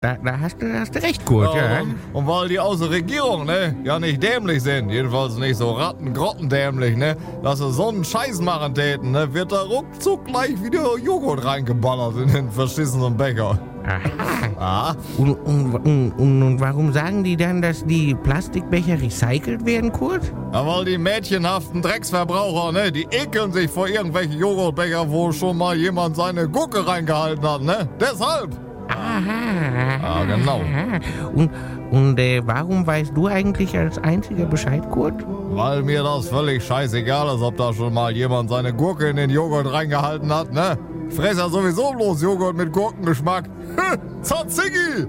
Da hast du recht, Kurt, ja. Und weil die aus der Regierung, ne, ja nicht dämlich sind, jedenfalls nicht so grotendämlich, ne, dass sie so einen Scheiß machen täten, ne, wird da ruckzuck gleich wieder Joghurt reingeballert in den verschissenen Becher. Aha. Und warum sagen die dann, dass die Plastikbecher recycelt werden, Kurt? Ja, weil die mädchenhaften Drecksverbraucher, ne, die ekeln sich vor irgendwelchen Joghurtbecher, wo schon mal jemand seine Gurke reingehalten hat, ne, deshalb. Aha. Ja, genau. Und warum weißt du eigentlich als einziger Bescheid, Kurt? Weil mir das völlig scheißegal ist, ob da schon mal jemand seine Gurke in den Joghurt reingehalten hat, ne? Fress ja sowieso bloß Joghurt mit Gurkengeschmack. Tzatziki!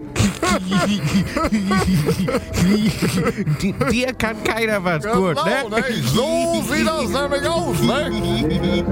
Dir kann keiner was, Genau, Kurt, ne? So sieht das nämlich aus, ne?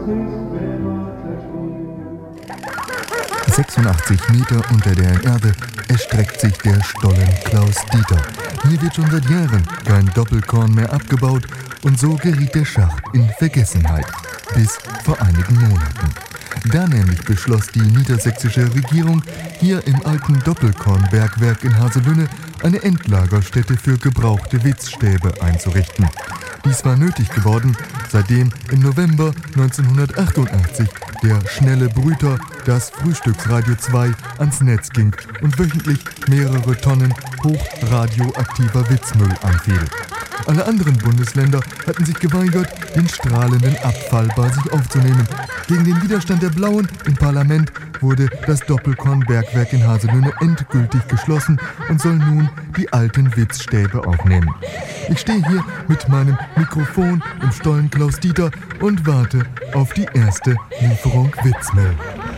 86 Meter unter der Erde erstreckt sich der Stollen Klaus Dieter. Hier wird schon seit Jahren kein Doppelkorn mehr abgebaut und so geriet der Schacht in Vergessenheit. Bis vor einigen Monaten. Da nämlich beschloss die niedersächsische Regierung, hier im alten Doppelkornbergwerk in Haselünne eine Endlagerstätte für gebrauchte Witzstäbe einzurichten. Dies war nötig geworden, seitdem im November 1988 der schnelle Brüter, das Frühstücksradio 2, ans Netz ging und wöchentlich mehrere Tonnen hochradioaktiver Witzmüll anfiel. Alle anderen Bundesländer hatten sich geweigert, den strahlenden Abfall bei sich aufzunehmen. Gegen den Widerstand der Blauen im Parlament wurde das Doppelkornbergwerk in Haselünne endgültig geschlossen und soll nun die alten Witzstäbe aufnehmen. Ich stehe hier mit meinem Mikrofon im Stollen Klaus Dieter und warte auf die erste Lieferung Witzmüll.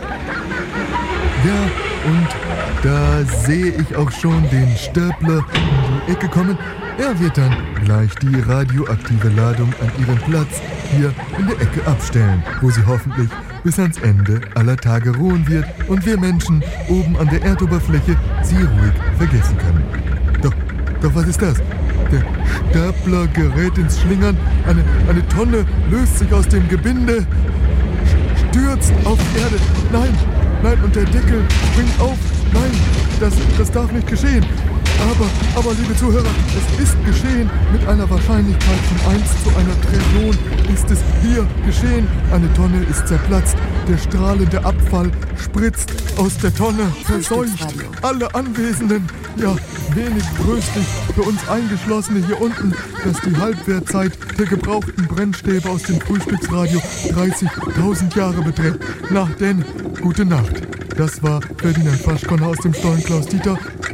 Ja, und da sehe ich auch schon den Stapler in die Ecke kommen. Er wird dann gleich die radioaktive Ladung an ihren Platz hier in der Ecke abstellen, wo sie hoffentlich bis ans Ende aller Tage ruhen wird und wir Menschen oben an der Erdoberfläche sie ruhig vergessen können. Doch was ist das? Der Stapler gerät ins Schlingern, eine Tonne löst sich aus dem Gebinde, stürzt auf die Erde. Nein, und der Deckel springt auf. Nein, das darf nicht geschehen. Aber liebe Zuhörer, es ist geschehen. Mit einer Wahrscheinlichkeit von 1 zu einer Trillion ist es hier geschehen. Eine Tonne ist zerplatzt. Der strahlende Abfall spritzt aus der Tonne, verseucht alle Anwesenden. Ja, wenig tröstlich für uns Eingeschlossene hier unten, dass die Halbwertzeit der gebrauchten Brennstäbe aus dem Frühstücksradio 30.000 Jahre beträgt. Na denn, gute Nacht. Das war Ferdinand Faschkonner aus dem Stollen Klaus Dieter.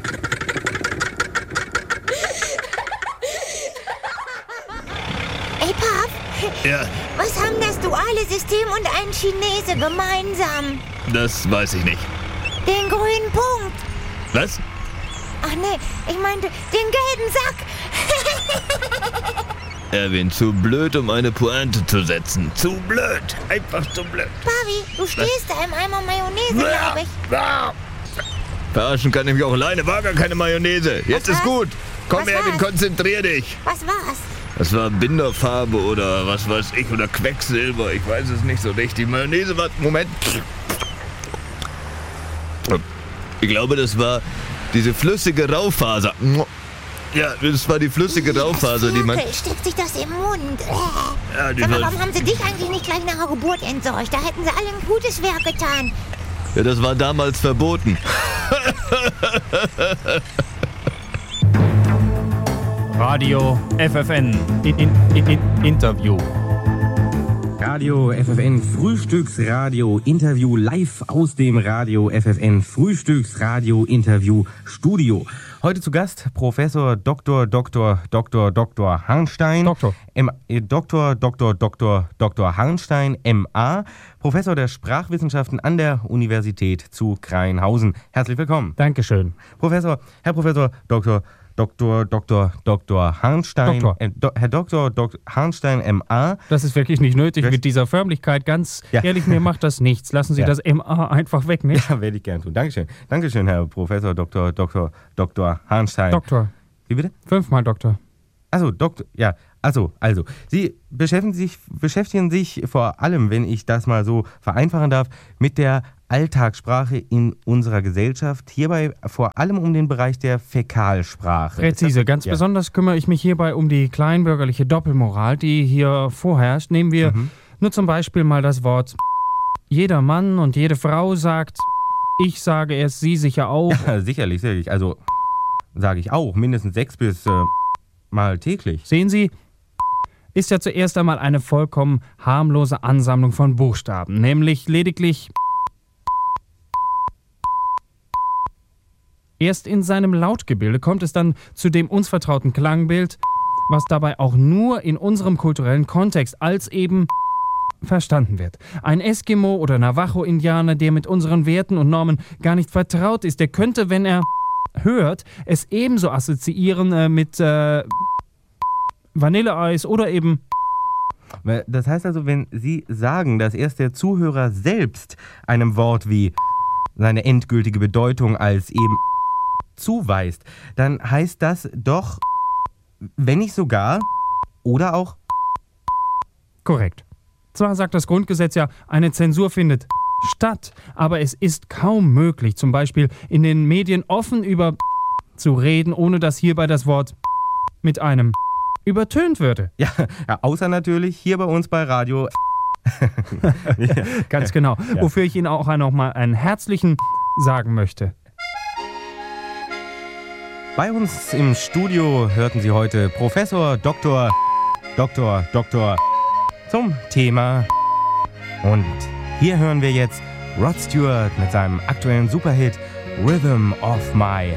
Ja. Was haben das duale System und ein Chinese gemeinsam? Das weiß ich nicht. Den grünen Punkt. Was? Ach nee, ich meinte den gelben Sack. Erwin, zu blöd, um eine Pointe zu setzen. Zu blöd. Einfach zu blöd. Pavi, du stehst da im Eimer Mayonnaise, glaube ich. Verarschen kann ich mich auch alleine. War gar keine Mayonnaise. Jetzt ist gut. Komm, Erwin, konzentrier dich. Was war's? Das war Binderfarbe oder was weiß ich, oder Quecksilber, ich weiß es nicht so richtig. Mayonnaise war, Moment. Ich glaube, das war diese flüssige Raufaser. Ja, das war die flüssige Raufaser, die man... Steckt sich das im Mund. Ja, Sag mal, warum haben sie dich eigentlich nicht gleich nach der Geburt entsorgt? Da hätten sie alle ein gutes Werk getan. Ja, das war damals verboten. Radio FFN Interview. Radio FFN Frühstücksradio Interview live aus dem Radio FFN Frühstücksradio Interview Studio. Heute zu Gast Professor Dr. Harnstein. Dr. Harnstein, MA, Professor der Sprachwissenschaften an der Universität zu Kreinhausen. Herzlich willkommen. Dankeschön. Herr Professor Dr. Harnstein, Herr Dr. Harnstein, MA. Das ist wirklich nicht nötig mit dieser Förmlichkeit. Ganz ehrlich, mir macht das nichts. Lassen Sie das MA einfach weg, nicht? Ja, werde ich gern tun. Dankeschön, Herr Professor Dr. Harnstein. Doktor. Wie bitte? 5-mal Doktor. Also, Doktor, ja. Also, Sie beschäftigen sich vor allem, wenn ich das mal so vereinfachen darf, mit der Alltagssprache in unserer Gesellschaft, hierbei vor allem um den Bereich der Fäkalsprache. Präzise, ganz besonders kümmere ich mich hierbei um die kleinbürgerliche Doppelmoral, die hier vorherrscht. Nehmen wir nur zum Beispiel mal das Wort jeder Mann und jede Frau sagt, ich sage es, Sie sicher auch. Ja, sicherlich. Also sage ich auch, mindestens 6 bis Mal täglich. Sehen Sie, ist ja zuerst einmal eine vollkommen harmlose Ansammlung von Buchstaben, nämlich lediglich erst in seinem Lautgebilde kommt es dann zu dem uns vertrauten Klangbild, was dabei auch nur in unserem kulturellen Kontext als eben verstanden wird. Ein Eskimo oder Navajo-Indianer, der mit unseren Werten und Normen gar nicht vertraut ist, der könnte, wenn er hört, es ebenso assoziieren mit Vanilleeis oder eben... Das heißt also, wenn Sie sagen, dass erst der Zuhörer selbst einem Wort wie seine endgültige Bedeutung als eben zuweist, dann heißt das doch, wenn nicht sogar, oder auch... Korrekt. Zwar sagt das Grundgesetz ja, eine Zensur findet statt, aber es ist kaum möglich, zum Beispiel in den Medien offen über zu reden, ohne dass hierbei das Wort mit einem übertönt würde. Ja, außer natürlich hier bei uns bei Radio. Ganz genau. Ja. Wofür ich Ihnen auch nochmal einen herzlichen sagen möchte. Bei uns im Studio hörten Sie heute Professor Dr. zum Thema. Und hier hören wir jetzt Rod Stewart mit seinem aktuellen Superhit Rhythm of My